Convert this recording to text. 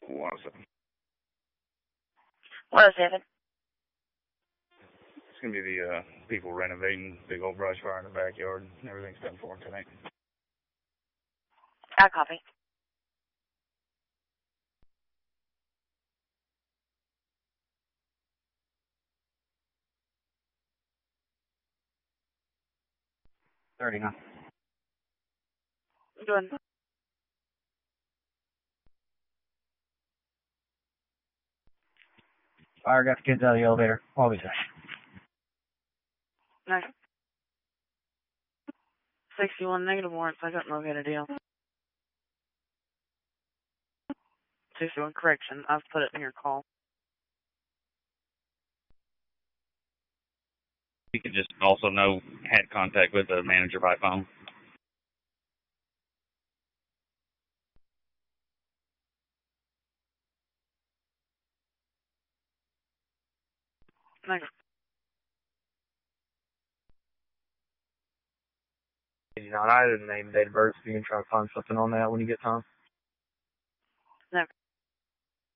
One second. What is it? It's going to be the people renovating big old brush fire in the backyard. Everything's done for tonight. I copy. $39. Good. Fire got the kids out of the elevator. I'll be there. No. 61 negative warrants. I couldn't locate a deal. 61 correction. I've put it in your call. You could just also know had contact with the manager by phone. Negative. 89. I didn't name date of birth, so you can try to find something on that when you get time. Negative.